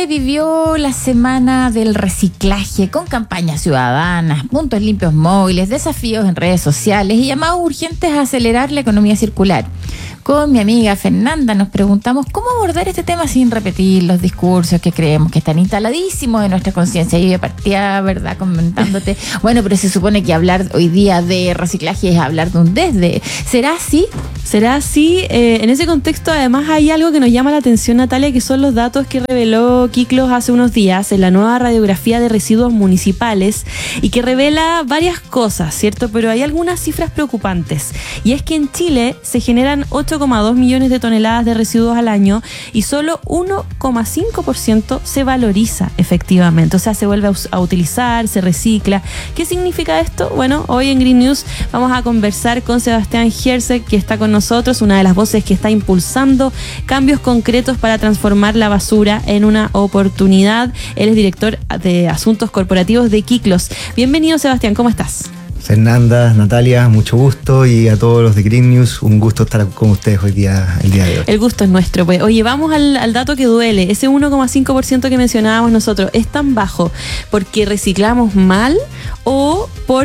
Vivió la semana del reciclaje con campañas ciudadanas, puntos limpios móviles, desafíos en redes sociales y llamados urgentes a acelerar la economía circular. Con mi amiga Fernanda nos preguntamos cómo abordar este tema sin repetir los discursos que creemos que están instaladísimos en nuestra conciencia. Y yo partía, ¿verdad?, comentándote, bueno, pero se supone que hablar hoy día de reciclaje es hablar de un desde. ¿Será así? ¿Será así? En ese contexto, además, hay algo que nos llama la atención, Natalia, que son los datos que reveló Kiclos hace unos días en la nueva radiografía de residuos municipales y que revela varias cosas, ¿cierto? Pero hay algunas cifras preocupantes. Y es que en Chile se generan 8,2 millones de toneladas de residuos al año y solo 1,5% se valoriza efectivamente. O sea, se vuelve a utilizar, se recicla. ¿Qué significa esto? Bueno, hoy en Green News vamos a conversar con Sebastián Herzeg, que está con nosotros, una de las voces que está impulsando cambios concretos para transformar la basura en una oportunidad. Él es director de Asuntos Corporativos de Kiclos. Bienvenido, Sebastián, ¿cómo estás? Fernanda, Natalia, mucho gusto, y a todos los de Green News, un gusto estar con ustedes el día de hoy. El gusto es nuestro, pues. Oye, vamos al dato que duele. Ese 1,5% que mencionábamos nosotros, ¿es tan bajo porque reciclamos mal o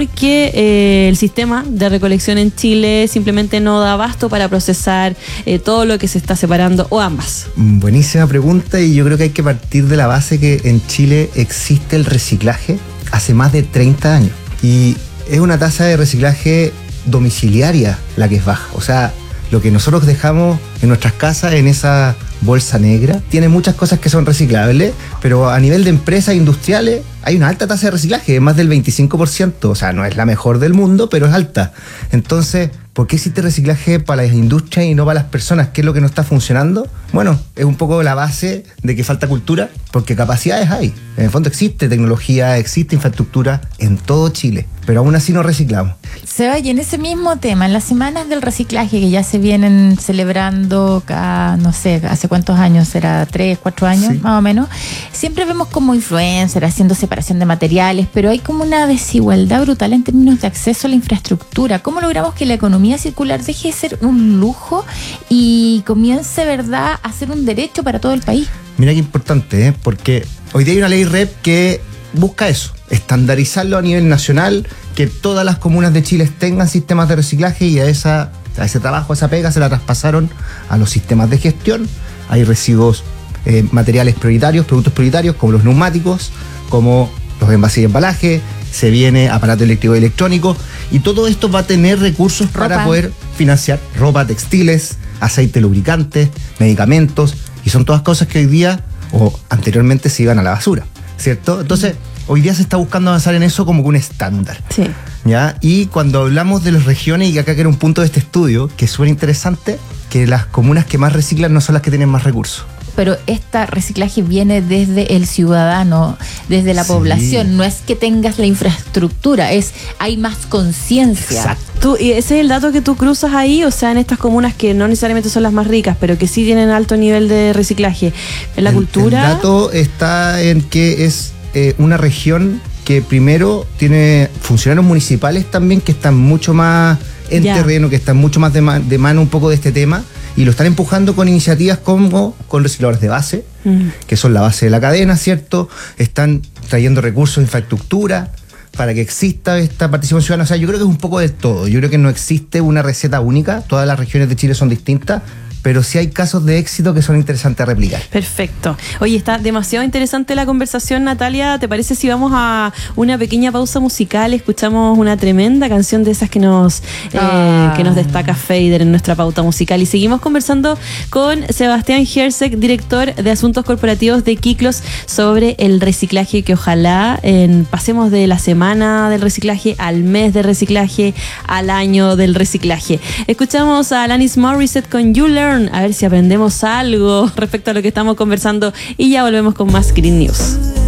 porque el sistema de recolección en Chile simplemente no da abasto para procesar todo lo que se está separando, o ambas? Buenísima pregunta, y yo creo que hay que partir de la base que en Chile existe el reciclaje hace más de 30 años. Y es una tasa de reciclaje domiciliaria la que es baja. O sea, lo que nosotros dejamos en nuestras casas, en esa bolsa negra, tiene muchas cosas que son reciclables, pero a nivel de empresas industriales hay una alta tasa de reciclaje, más del 25%. O sea, no es la mejor del mundo, pero es alta. Entonces, ¿por qué existe reciclaje para las industrias y no para las personas? ¿Qué es lo que no está funcionando? Bueno, es un poco la base de que falta cultura, porque capacidades hay. En el fondo existe tecnología, existe infraestructura en todo Chile, pero aún así no reciclamos. Seba, y en ese mismo tema, en las semanas del reciclaje que ya se vienen celebrando cada, no sé, ¿hace cuántos años? ¿Será 3, 4 años, sí, más o menos? Siempre vemos como influencers haciendo separación de materiales, pero hay como una desigualdad brutal en términos de acceso a la infraestructura. ¿Cómo logramos que la economía circular deje de ser un lujo y comience, ¿verdad?, a ser un derecho para todo el país? Mira qué importante, porque hoy día hay una ley REP que busca eso, estandarizarlo a nivel nacional, que todas las comunas de Chile tengan sistemas de reciclaje, y a ese trabajo, a esa pega, se la traspasaron a los sistemas de gestión. Hay residuos, materiales prioritarios, productos prioritarios, como los neumáticos, como los envases y embalaje, se viene aparato eléctrico y electrónico, y todo esto va a tener recursos para poder financiar ropa, textiles, aceite, lubricantes, medicamentos, y son todas cosas que hoy día o anteriormente se iban a la basura, ¿cierto? Entonces, hoy día se está buscando avanzar en eso como un estándar. Sí. ¿Ya? Y cuando hablamos de las regiones, y acá que era un punto de este estudio, que es súper interesante, que las comunas que más reciclan no son las que tienen más recursos. Pero este reciclaje viene desde el ciudadano, desde la población. No es que tengas la infraestructura, hay más conciencia. Exacto. Y ese es el dato que tú cruzas ahí, o sea, en estas comunas que no necesariamente son las más ricas, pero que sí tienen alto nivel de reciclaje. En la cultura... El dato está en que es una región que primero tiene funcionarios municipales también que están mucho más en terreno, que están mucho más de mano un poco de este tema, y lo están empujando con iniciativas como con recicladores de base, que son la base de la cadena, ¿cierto? Están trayendo recursos de infraestructura para que exista esta participación ciudadana. O sea, yo creo que es un poco de todo. Yo creo que no existe una receta única. Todas las regiones de Chile son distintas, pero sí hay casos de éxito que son interesantes a replicar. Perfecto. Oye, está demasiado interesante la conversación, Natalia. ¿Te parece si vamos a una pequeña pausa musical? Escuchamos una tremenda canción de esas que nos destaca Fader en nuestra pauta musical. Y seguimos conversando con Sebastián Herzeg, director de Asuntos Corporativos de Kiclos, sobre el reciclaje, que ojalá pasemos de la semana del reciclaje al mes de reciclaje, al año del reciclaje. Escuchamos a Alanis Morissette con You Learn, a ver si aprendemos algo respecto a lo que estamos conversando, y ya volvemos con más Green News.